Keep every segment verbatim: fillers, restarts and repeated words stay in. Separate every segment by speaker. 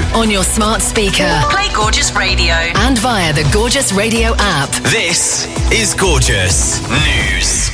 Speaker 1: on your smart speaker.
Speaker 2: Play Gorgeous Radio.
Speaker 1: And via the Gorgeous Radio app.
Speaker 3: This is Gorgeous News.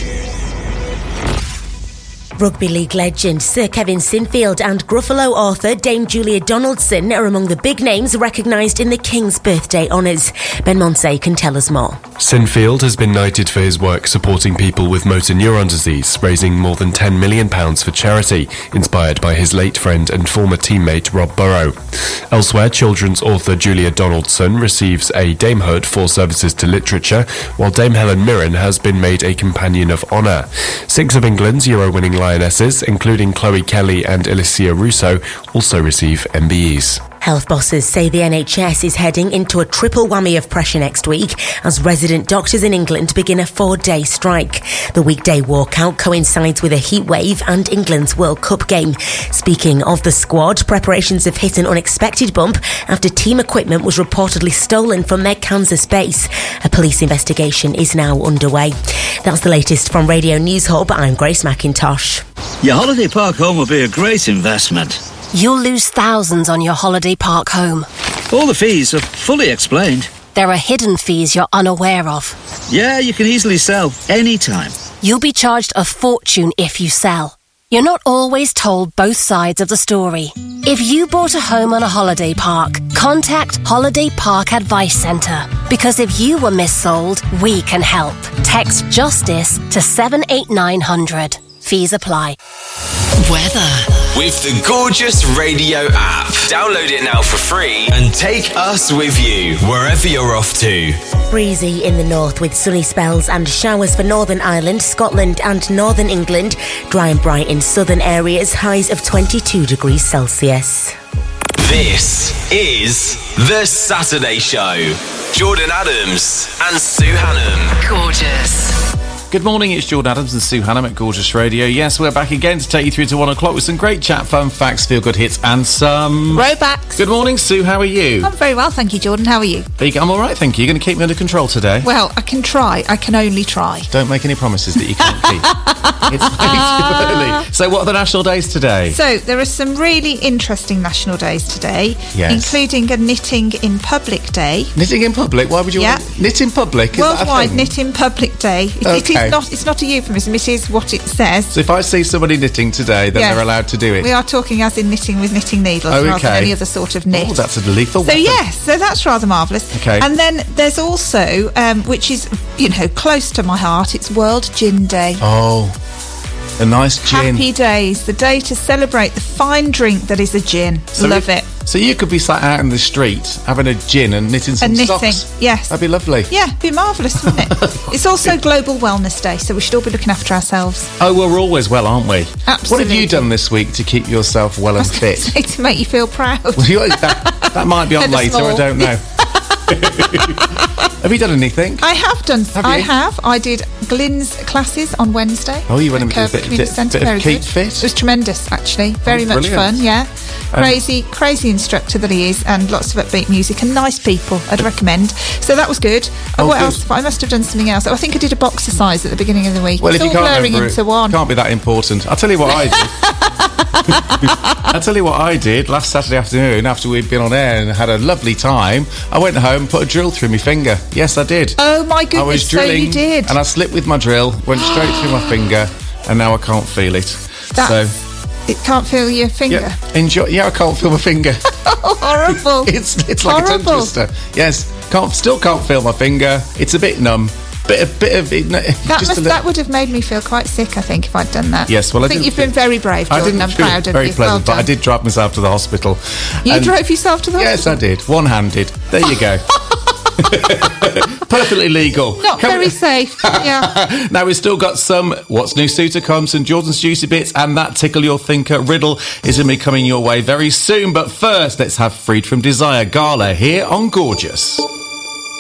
Speaker 4: Rugby League legend Sir Kevin Sinfield and Gruffalo author Dame Julia Donaldson are among the big names recognised in the King's birthday honours. Ben Monsey can tell us more.
Speaker 5: Sinfield has been knighted for his work supporting people with motor neuron disease, raising more than ten million pounds for charity, inspired by his late friend and former teammate Rob Burrow. Elsewhere, children's author Julia Donaldson receives a Damehood for services to literature, while Dame Helen Mirren has been made a Companion of Honour. Six of England's Euro-winning Lionesses, including Chloe Kelly and Alicia Russo, also receive M B Es.
Speaker 4: Health bosses say the N H S is heading into a triple whammy of pressure next week as resident doctors in England begin a four-day strike. The weekday walkout coincides with a heat wave and England's World Cup game. Speaking of the squad, preparations have hit an unexpected bump after team equipment was reportedly stolen from their Kansas base. A police investigation is now underway. That's the latest from Radio News Hub. I'm Grace McIntosh.
Speaker 6: Your holiday park home will be a great investment.
Speaker 7: You'll lose thousands on your holiday park home.
Speaker 6: All the fees are fully explained.
Speaker 7: There are hidden fees you're unaware of.
Speaker 6: Yeah, you can easily sell anytime.
Speaker 7: You'll be charged a fortune if you sell. You're not always told both sides of the story. If you bought a home on a holiday park, contact Holiday Park Advice Centre. Because if you were missold, we can help. Text JUSTICE to seven eight nine hundred. Fees apply.
Speaker 1: Weather.
Speaker 3: With the Gorgeous Radio app. Download it now for free and take us with you wherever you're off to.
Speaker 4: Breezy in the north with sunny spells and showers for Northern Ireland, Scotland and Northern England. Dry and bright in southern areas, highs of twenty-two degrees Celsius.
Speaker 3: This is The Saturday Show. Jordan Adams and Sue Hannam.
Speaker 1: Gorgeous.
Speaker 8: Good morning, it's Jordan Adams and Sue Hannam at Gorgeous Radio. Yes, we're back again to take you through to one o'clock with some great chat, fun facts, feel-good hits and some...
Speaker 9: Throwbacks.
Speaker 8: Good morning, Sue, how are you?
Speaker 9: I'm very well, thank you, Jordan. How are you?
Speaker 8: I'm all right, thank you. You're going to keep me under control today?
Speaker 9: Well, I can try. I can only try.
Speaker 8: Don't make any promises that you can't keep. It's way too early. So what are the national days today?
Speaker 9: So there are some really interesting national days today,
Speaker 8: yes.
Speaker 9: including a Knitting in Public Day.
Speaker 8: Knitting in public? Why would you
Speaker 9: yeah.
Speaker 8: want to knit in public? Is
Speaker 9: Worldwide
Speaker 8: that a thing?
Speaker 9: Knit in Public Day. It,
Speaker 8: okay.
Speaker 9: it is not, it's not a euphemism, it is what it says.
Speaker 8: So if I see somebody knitting today, then
Speaker 9: yes.
Speaker 8: they're allowed to do it?
Speaker 9: We are talking as in knitting with knitting needles,
Speaker 8: oh, okay.
Speaker 9: rather than any other sort of knit.
Speaker 8: Oh, that's a lethal
Speaker 9: So
Speaker 8: weapon.
Speaker 9: yes, so that's rather marvellous.
Speaker 8: Okay.
Speaker 9: And then there's also, um, which is, you know, close to my heart, it's World Gin Day.
Speaker 8: Oh, a nice gin.
Speaker 9: Happy days, the day to celebrate the fine drink that is a gin.
Speaker 8: So
Speaker 9: Love
Speaker 8: if,
Speaker 9: it.
Speaker 8: So you could be sat out in the street having a gin and knitting some
Speaker 9: and knitting,
Speaker 8: socks.
Speaker 9: yes.
Speaker 8: That'd be lovely.
Speaker 9: Yeah, it'd be marvellous, wouldn't it? It's also Global Wellness Day, so we should all be looking after ourselves.
Speaker 8: Oh, well, we're always well, aren't we?
Speaker 9: Absolutely.
Speaker 8: What have you done this week to keep yourself well and fit?
Speaker 9: Say, to make you feel proud.
Speaker 8: Well, you, that, that might be on
Speaker 9: Kinda
Speaker 8: later,
Speaker 9: small.
Speaker 8: I don't know. Have you done anything?
Speaker 9: I have done.
Speaker 8: Have
Speaker 9: I
Speaker 8: you?
Speaker 9: have. I did Glyn's classes on Wednesday.
Speaker 8: Oh, you went
Speaker 9: at
Speaker 8: and did a
Speaker 9: Kirkby
Speaker 8: bit,
Speaker 9: Community
Speaker 8: bit,
Speaker 9: Centre.
Speaker 8: bit
Speaker 9: Very
Speaker 8: of keep
Speaker 9: good.
Speaker 8: fit?
Speaker 9: It was tremendous, actually. Very
Speaker 8: Oh,
Speaker 9: much
Speaker 8: brilliant.
Speaker 9: fun, yeah.
Speaker 8: Um,
Speaker 9: Crazy, crazy instructor that he is, and lots of upbeat music and nice people, I'd recommend. So that was good.
Speaker 8: Oh,
Speaker 9: what
Speaker 8: good.
Speaker 9: else? I must have done something else. I think I did a boxercise at the beginning of the week.
Speaker 8: Well,
Speaker 9: it's
Speaker 8: if you
Speaker 9: all
Speaker 8: can't
Speaker 9: blurring
Speaker 8: remember
Speaker 9: into
Speaker 8: it,
Speaker 9: one.
Speaker 8: can't be that important. I'll tell you what I did. I'll tell you what I did last Saturday afternoon after we'd been on air and had a lovely time. I went home and put a drill through my finger. Yes, I did.
Speaker 9: Oh my goodness,
Speaker 8: I was
Speaker 9: so
Speaker 8: drilling
Speaker 9: you did.
Speaker 8: and I slipped with my drill, went straight through my finger, and now I can't feel it.
Speaker 9: That's,
Speaker 8: so
Speaker 9: it can't feel your finger.
Speaker 8: yeah, enjoy. Yeah, I can't feel my finger.
Speaker 9: Oh, horrible.
Speaker 8: it's it's like
Speaker 9: Horrible.
Speaker 8: a tongue twister. Yes, can't still can't feel my finger. It's a bit numb. Bit of bit of it.
Speaker 9: That,
Speaker 8: just
Speaker 9: must,
Speaker 8: a little,
Speaker 9: that would have made me feel quite sick, I think, if I'd done that.
Speaker 8: Yes, well, I,
Speaker 9: I think
Speaker 8: didn't
Speaker 9: you've been
Speaker 8: feel-
Speaker 9: very brave,
Speaker 8: I
Speaker 9: Jordan.
Speaker 8: didn't
Speaker 9: I'm
Speaker 8: feel
Speaker 9: proud of
Speaker 8: very
Speaker 9: you.
Speaker 8: pleasant,
Speaker 9: Well
Speaker 8: but I
Speaker 9: done.
Speaker 8: did drive myself to the hospital.
Speaker 9: You
Speaker 8: And-
Speaker 9: drove yourself to the
Speaker 8: Yes, I
Speaker 9: hospital?
Speaker 8: did. One-handed. There you go. Perfectly legal.
Speaker 9: Not
Speaker 8: Come-
Speaker 9: very safe. Yeah.
Speaker 8: Now we've still got some What's New Sue to come, some Jordan's Juicy Bits, and that Tickle Your Thinker riddle is going to be coming your way very soon. But first, let's have Freed from Desire Gala here on Gorgeous.